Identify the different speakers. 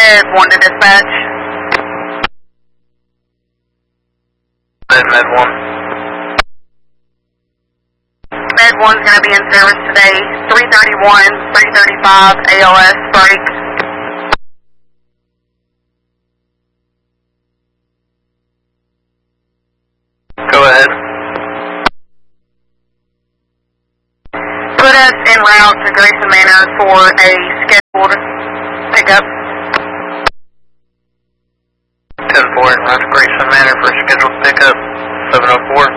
Speaker 1: Med 1 to dispatch.
Speaker 2: Med 1.
Speaker 1: Med 1's going to be in service today, 331, 335 ALS break.
Speaker 2: Go ahead.
Speaker 1: Put us en route to Grayson Manor for a scheduled pickup.
Speaker 2: 10-4 en route to Grayson Manor for a scheduled pickup, 704.